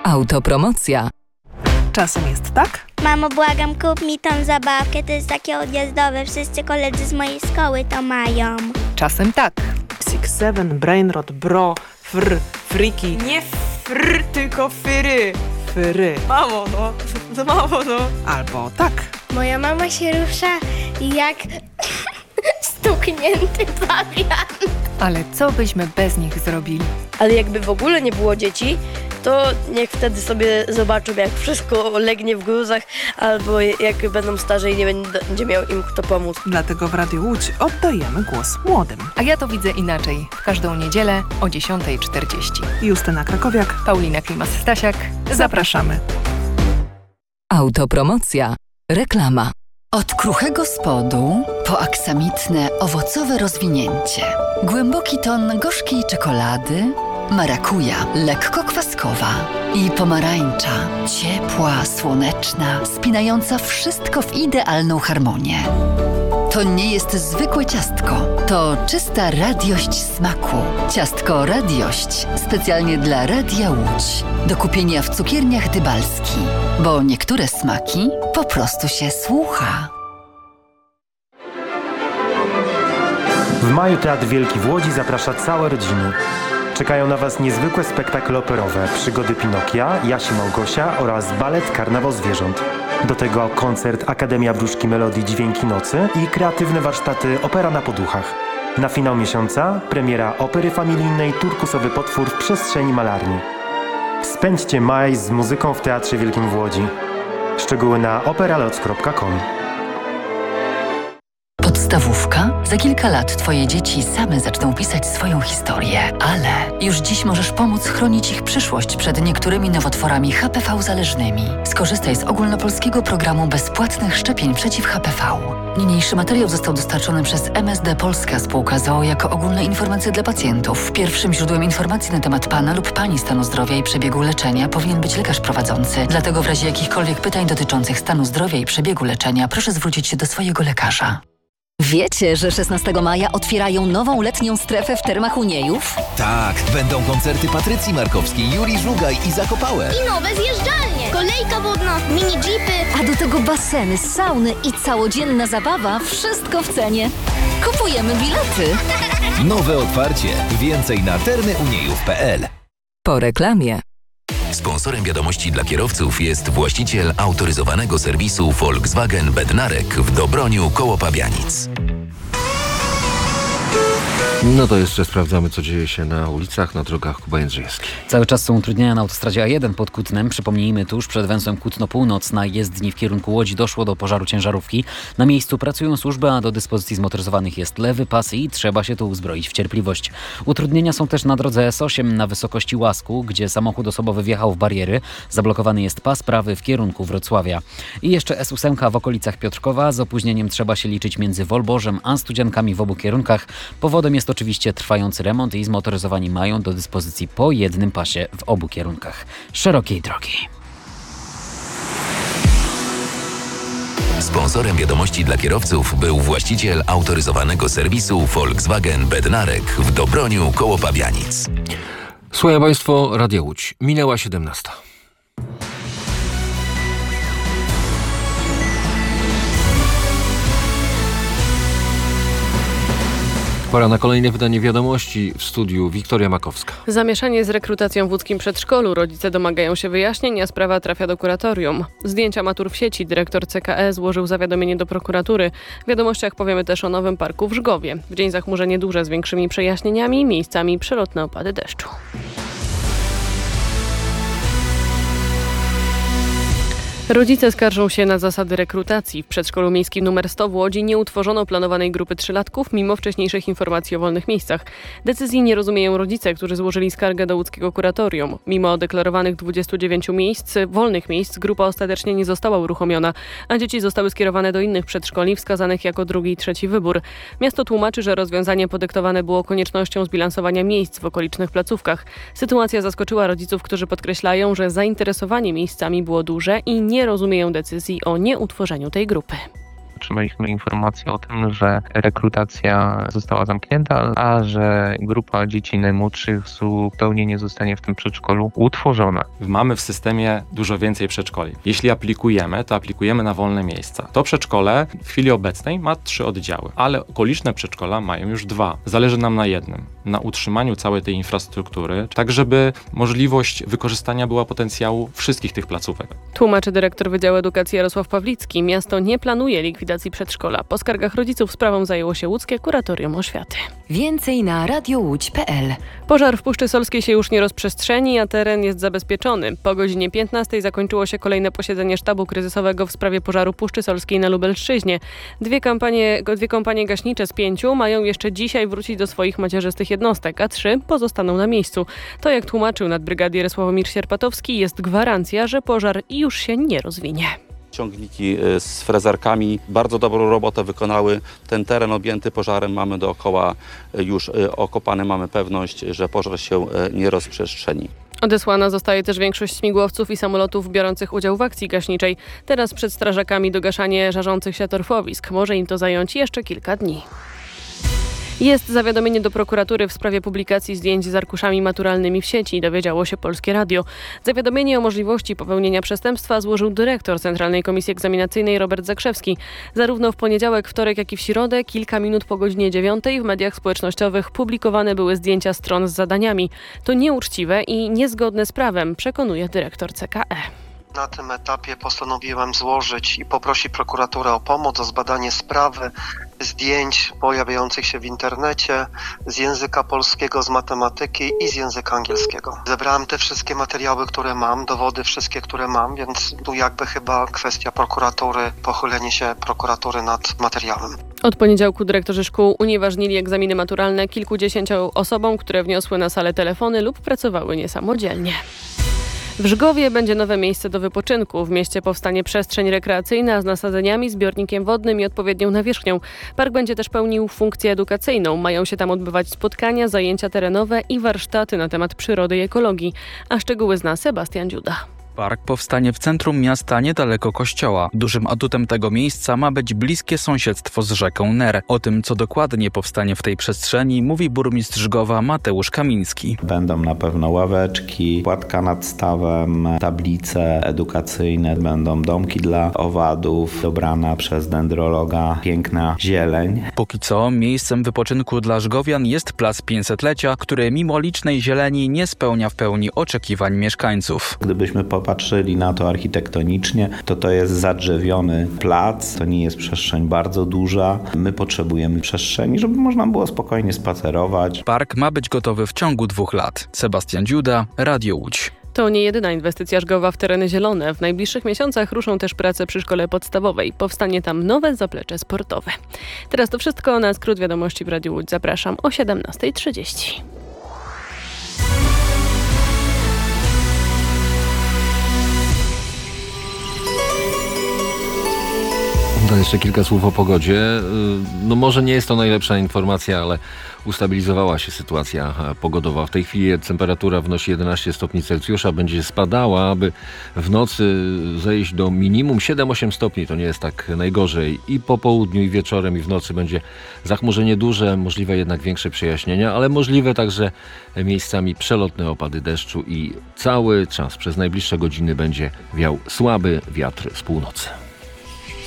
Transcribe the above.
Autopromocja. Czasem jest tak? Mamo, błagam, kup mi tą zabawkę, to jest takie odjazdowe, wszyscy koledzy z mojej szkoły to mają. Czasem tak. 6-7, Brainrot, Bro, Friki. Nie tylko fyry. Fyry. Mamo, no. Albo tak. Moja mama się rusza jak stuknięty pawian. Ale co byśmy bez nich zrobili? Ale jakby w ogóle nie było dzieci, to niech wtedy sobie zobaczą, jak wszystko legnie w gruzach, albo jak będą starzy i nie będzie miał im kto pomóc. Dlatego w Radiu Łódź oddajemy głos młodym. A ja to widzę inaczej. W każdą niedzielę o 10:40. Justyna Krakowiak, Paulina Klimas-Stasiak. zapraszamy. Autopromocja. Reklama. Od kruchego spodu po aksamitne, owocowe rozwinięcie. Głęboki ton gorzkiej czekolady, marakuja, lekko kwaskowa i pomarańcza, ciepła, słoneczna, spinająca wszystko w idealną harmonię. To nie jest zwykłe ciastko, to czysta radiość smaku. Ciastko Radiość specjalnie dla Radia Łódź. Do kupienia w cukierniach Dybalski, bo niektóre smaki po prostu się słucha. W maju Teatr Wielki w Łodzi zaprasza całe rodziny. Czekają na Was niezwykłe spektakle operowe, przygody Pinokia, Jasi Małgosia oraz balet Karnawał Zwierząt. Do tego koncert Akademia Wróżki Melodii Dźwięki Nocy i kreatywne warsztaty Opera na Poduchach. Na finał miesiąca premiera opery familijnej Turkusowy potwór w przestrzeni malarni. Spędźcie maj z muzyką w Teatrze Wielkim w Łodzi. Szczegóły na operaloc.com. Podstawówka? Za kilka lat Twoje dzieci same zaczną pisać swoją historię, ale już dziś możesz pomóc chronić ich przyszłość przed niektórymi nowotworami HPV-zależnymi. Skorzystaj z ogólnopolskiego programu bezpłatnych szczepień przeciw HPV. Niniejszy materiał został dostarczony przez MSD Polska Spółka z o.o. jako ogólne informacje dla pacjentów. Pierwszym źródłem informacji na temat pana lub pani stanu zdrowia i przebiegu leczenia powinien być lekarz prowadzący. Dlatego w razie jakichkolwiek pytań dotyczących stanu zdrowia i przebiegu leczenia proszę zwrócić się do swojego lekarza. Wiecie, że 16 maja otwierają nową letnią strefę w Termach Uniejów? Tak, będą koncerty Patrycji Markowskiej, Julii Żugaj i Zakopałe. I nowe zjeżdżalnie, kolejka wodna, mini jeepy. A do tego baseny, sauny i całodzienna zabawa, wszystko w cenie. Kupujemy bilety. Nowe otwarcie. Więcej na termyuniejów.pl. Po reklamie. Sponsorem wiadomości dla kierowców jest właściciel autoryzowanego serwisu Volkswagen Bednarek w Dobroniu koło Pabianic. No to jeszcze sprawdzamy, co dzieje się na ulicach, na drogach Kuba Jędrzejewski. Cały czas są utrudnienia na autostradzie A1 pod Kutnem. Przypomnijmy, tuż przed węzłem Kutno-Północ na jezdni w kierunku Łodzi doszło do pożaru ciężarówki. Na miejscu pracują służby, a do dyspozycji zmotoryzowanych jest lewy pas i trzeba się tu uzbroić w cierpliwość. Utrudnienia są też na drodze S8 na wysokości Łasku, gdzie samochód osobowy wjechał w bariery. Zablokowany jest pas prawy w kierunku Wrocławia. I jeszcze S8 w okolicach Piotrkowa. Z opóźnieniem trzeba się liczyć między Wolborzem a Studziankami w obu kierunkach. Powodem jest oczywiście trwający remont i zmotoryzowani mają do dyspozycji po jednym pasie w obu kierunkach szerokiej drogi. Sponsorem wiadomości dla kierowców był właściciel autoryzowanego serwisu Volkswagen Bednarek w Dobroniu koło Pabianic. Słuchają Państwo Radia Łódź. Minęła 17. Pora na kolejne wydanie wiadomości. W studiu Wiktoria Makowska. Zamieszanie z rekrutacją w łódzkim przedszkolu. Rodzice domagają się wyjaśnień, a sprawa trafia do kuratorium. Zdjęcia matur w sieci. Dyrektor CKE złożył zawiadomienie do prokuratury. W wiadomościach powiemy też o nowym parku w Żgowie. W dzień zachmurzenie duże z większymi przejaśnieniami, miejscami przelotne opady deszczu. Rodzice skarżą się na zasady rekrutacji. W przedszkolu miejskim nr 100 w Łodzi nie utworzono planowanej grupy trzylatków mimo wcześniejszych informacji o wolnych miejscach. Decyzji nie rozumieją rodzice, którzy złożyli skargę do łódzkiego kuratorium. Mimo deklarowanych 29 wolnych miejsc, grupa ostatecznie nie została uruchomiona, a dzieci zostały skierowane do innych przedszkoli wskazanych jako drugi i trzeci wybór. Miasto tłumaczy, że rozwiązanie podyktowane było koniecznością zbilansowania miejsc w okolicznych placówkach. Sytuacja zaskoczyła rodziców, którzy podkreślają, że zainteresowanie miejscami było duże i nie rozumieją decyzji o nieutworzeniu tej grupy. otrzymaliśmy informację o tym, że rekrutacja została zamknięta, a że grupa dzieci najmłodszych zupełnie nie zostanie w tym przedszkolu utworzona. Mamy w systemie dużo więcej przedszkoli. Jeśli aplikujemy, to aplikujemy na wolne miejsca. To przedszkole w chwili obecnej ma 3 oddziały, ale okoliczne przedszkola mają już 2. Zależy nam na jednym. Na utrzymaniu całej tej infrastruktury, tak żeby możliwość wykorzystania była potencjału wszystkich tych placówek. Tłumaczy dyrektor Wydziału Edukacji Jarosław Pawlicki. Miasto nie planuje likwidacji przedszkola. Po skargach rodziców sprawą zajęło się łódzkie Kuratorium Oświaty. Więcej na radiołódź.pl. Pożar w Puszczy Solskiej się już nie rozprzestrzeni, a teren jest zabezpieczony. Po godzinie 15 zakończyło się kolejne posiedzenie sztabu kryzysowego w sprawie pożaru Puszczy Solskiej na Lubelszczyźnie. Dwie kompanie gaśnicze z 5 mają jeszcze dzisiaj wrócić do swoich macierzystych jednostek, a 3 pozostaną na miejscu. To, jak tłumaczył nadbrygadier Sławomir Sierpatowski, jest gwarancja, że pożar już się nie rozwinie. Ciągniki z frezarkami bardzo dobrą robotę wykonały. Ten teren objęty pożarem mamy dookoła już okopany. Mamy pewność, że pożar się nie rozprzestrzeni. Odesłana zostaje też większość śmigłowców i samolotów biorących udział w akcji gaśniczej. Teraz przed strażakami dogaszanie żarzących się torfowisk. Może im to zająć jeszcze kilka dni. Jest zawiadomienie do prokuratury w sprawie publikacji zdjęć z arkuszami maturalnymi w sieci, dowiedziało się Polskie Radio. Zawiadomienie o możliwości popełnienia przestępstwa złożył dyrektor Centralnej Komisji Egzaminacyjnej Robert Zakrzewski. Zarówno w poniedziałek, wtorek, jak i w środę, kilka minut po godzinie 9 w mediach społecznościowych publikowane były zdjęcia stron z zadaniami. To nieuczciwe i niezgodne z prawem, przekonuje dyrektor CKE. Na tym etapie postanowiłem złożyć i poprosić prokuraturę o pomoc, o zbadanie sprawy zdjęć pojawiających się w internecie z języka polskiego, z matematyki i z języka angielskiego. Zebrałem te wszystkie materiały, które mam, dowody wszystkie, które mam, więc tu jakby chyba kwestia prokuratury, pochylenie się prokuratury nad materiałem. Od poniedziałku dyrektorzy szkół unieważnili egzaminy maturalne kilkudziesięciu osobom, które wniosły na salę telefony lub pracowały niesamodzielnie. W Żgowie będzie nowe miejsce do wypoczynku. W mieście powstanie przestrzeń rekreacyjna z nasadzeniami, zbiornikiem wodnym i odpowiednią nawierzchnią. Park będzie też pełnił funkcję edukacyjną. Mają się tam odbywać spotkania, zajęcia terenowe i warsztaty na temat przyrody i ekologii. A szczegóły zna Sebastian Dziuda. Park powstanie w centrum miasta niedaleko kościoła. Dużym atutem tego miejsca ma być bliskie sąsiedztwo z rzeką Ner. O tym, co dokładnie powstanie w tej przestrzeni, mówi burmistrz Żgowa Mateusz Kamiński. Będą na pewno ławeczki, płatka nad stawem, tablice edukacyjne, będą domki dla owadów, dobrana przez dendrologa piękna zieleń. Póki co miejscem wypoczynku dla żgowian jest plac 500-lecia, który mimo licznej zieleni nie spełnia w pełni oczekiwań mieszkańców. Gdybyśmy popatrzyli na to architektonicznie, to jest zadrzewiony plac, to nie jest przestrzeń bardzo duża. My potrzebujemy przestrzeni, żeby można było spokojnie spacerować. Park ma być gotowy w ciągu 2 lat. Sebastian Dziuda, Radio Łódź. To nie jedyna inwestycja Żgowa w tereny zielone. W najbliższych miesiącach ruszą też prace przy szkole podstawowej. Powstanie tam nowe zaplecze sportowe. Teraz to wszystko. Na skrót wiadomości w Radiu Łódź zapraszam o 17:30. To jeszcze kilka słów o pogodzie. No może nie jest to najlepsza informacja, ale ustabilizowała się sytuacja pogodowa. W tej chwili temperatura wynosi 11 stopni Celsjusza, będzie spadała, aby w nocy zejść do minimum 7-8 stopni. To nie jest tak najgorzej. I po południu, i wieczorem, i w nocy będzie zachmurzenie duże, możliwe jednak większe przejaśnienia, ale możliwe także miejscami przelotne opady deszczu i cały czas przez najbliższe godziny będzie wiał słaby wiatr z północy.